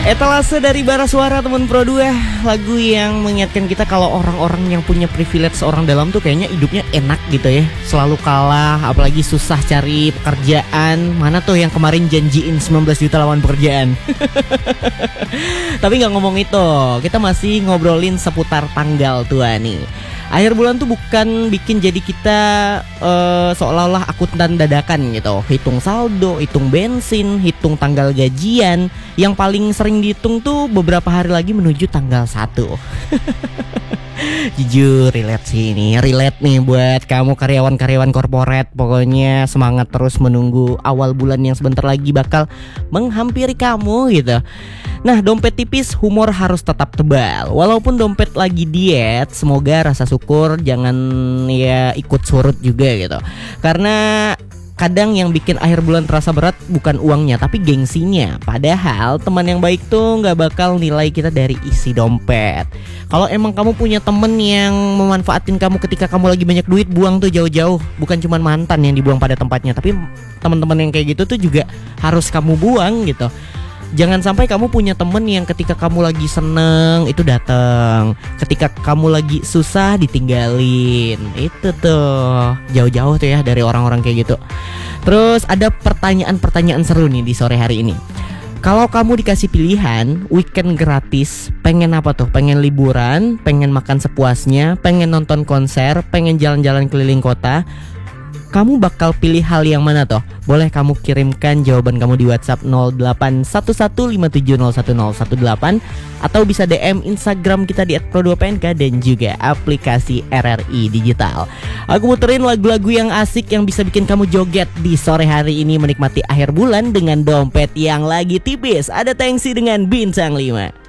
Etalase dari Bara Suara teman Pro 2. Lagu yang mengingatkan kita kalau orang-orang yang punya privilege orang dalam tuh kayaknya hidupnya enak gitu ya. Selalu kalah, apalagi susah cari pekerjaan. Mana tuh yang kemarin janjiin 19 juta lawan pekerjaan. Tapi gak ngomong itu, kita masih ngobrolin seputar tanggal tua nih. Akhir bulan tuh bukan bikin jadi kita seolah-olah akuntan dadakan gitu. Hitung saldo, hitung bensin, hitung tanggal gajian. Yang paling sering dihitung tuh beberapa hari lagi menuju tanggal 1. Jujur relate sih ini, relate nih buat kamu karyawan-karyawan korporat. Pokoknya semangat terus menunggu awal bulan yang sebentar lagi bakal menghampiri kamu gitu. Nah, dompet tipis, humor harus tetap tebal. Walaupun dompet lagi diet, semoga rasa syukur jangan ya ikut surut juga gitu. Karena kadang yang bikin akhir bulan terasa berat bukan uangnya tapi gengsinya. Padahal teman yang baik tuh gak bakal nilai kita dari isi dompet. Kalau emang kamu punya temen yang memanfaatin kamu ketika kamu lagi banyak duit, buang tuh jauh-jauh. Bukan cuma mantan yang dibuang pada tempatnya, tapi teman-teman yang kayak gitu tuh juga harus kamu buang gitu. Jangan sampai kamu punya temen yang ketika kamu lagi seneng itu datang, ketika kamu lagi susah ditinggalin. Itu tuh jauh-jauh tuh ya dari orang-orang kayak gitu. Terus ada pertanyaan-pertanyaan seru nih di sore hari ini. Kalau kamu dikasih pilihan weekend gratis, pengen apa tuh? Pengen liburan, pengen makan sepuasnya, pengen nonton konser, pengen jalan-jalan keliling kota. Kamu bakal pilih hal yang mana toh? Boleh kamu kirimkan jawaban kamu di WhatsApp 081157011018 atau bisa DM Instagram kita di @pro2pnk dan juga aplikasi RRI Digital. Aku muterin lagu-lagu yang asik yang bisa bikin kamu joget di sore hari ini menikmati akhir bulan dengan dompet yang lagi tipis. Ada Tengsi dengan Bintang 5.